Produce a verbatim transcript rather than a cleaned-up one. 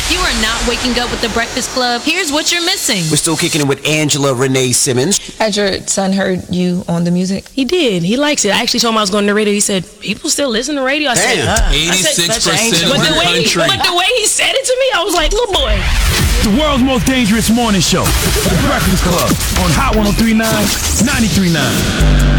If you are not waking up with the Breakfast Club, here's what you're missing. We're still kicking it with Angela Renee Simmons. Has your son heard you on the music? He did. He likes it. I actually told him I was going to the radio. He said, people still listen to radio? I said, Damn. eighty-six percent of but the the way he, country. But the way he said it to me, I was like, little boy. The world's most dangerous morning show. The Breakfast Club on Hot one oh three point nine, ninety-three point nine.